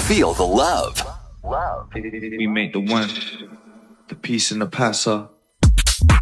Feel the love. We make the one, the peace and the passer.